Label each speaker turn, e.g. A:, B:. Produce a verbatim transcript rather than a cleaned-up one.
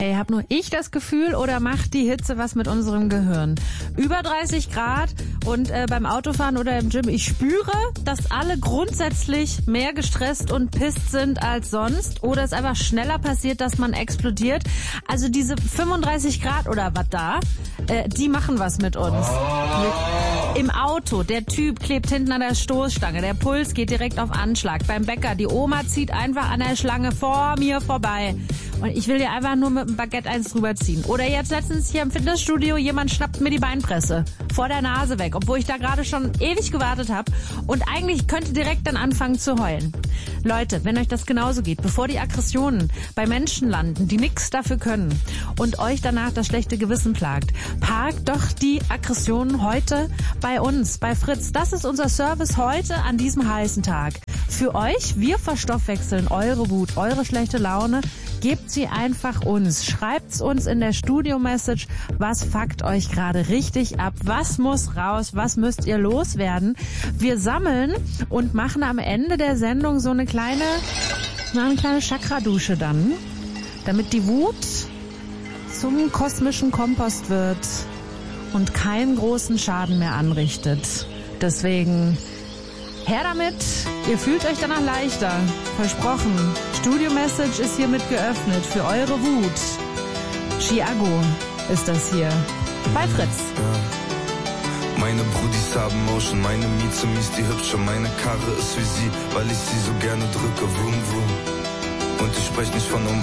A: Ey, hab nur ich das Gefühl oder macht die Hitze was mit unserem Gehirn? Über dreißig Grad und äh, beim Autofahren oder im Gym, ich spüre, dass alle grundsätzlich mehr gestresst und pisst sind als sonst oder es einfach schneller passiert, dass man explodiert. Also diese fünfunddreißig Grad oder was da, äh, die machen was mit uns. Im Auto, der Typ klebt hinten an der Stoßstange, der Puls geht direkt auf Anschlag. Beim Bäcker, die Oma zieht einfach an der Schlange vor mir vorbei. Und ich will dir einfach nur mit dem Baguette eins drüber ziehen. Oder jetzt letztens hier im Fitnessstudio, jemand schnappt mir die Beinpresse vor der Nase weg, obwohl ich da gerade schon ewig gewartet habe. Und eigentlich könnte direkt dann anfangen zu heulen. Leute, wenn euch das genauso geht, bevor die Aggressionen bei Menschen landen, die nichts dafür können und euch danach das schlechte Gewissen plagt, parkt doch die Aggressionen heute bei uns, bei Fritz. Das ist unser Service heute an diesem heißen Tag. Für euch, wir verstoffwechseln eure Wut, eure schlechte Laune. Gebt sie einfach uns. Schreibt's uns in der Studio-Message, was fuckt euch gerade richtig ab, was muss raus, was müsst ihr loswerden. Wir sammeln und machen am Ende der Sendung so eine kleine, eine kleine Chakra-Dusche dann, damit die Wut zum kosmischen Kompost wird und keinen großen Schaden mehr anrichtet. Deswegen her damit, ihr fühlt euch danach leichter. Versprochen. Studio Message ist hiermit geöffnet für eure Wut. Chiago ist das hier. Bei Fritz.
B: Ja. Meine Brudis haben Motion, meine Mieze mies die hübsche, meine Karre ist wie sie, weil ich sie so gerne drücke, vroom vroom. Und ich sprech nicht von um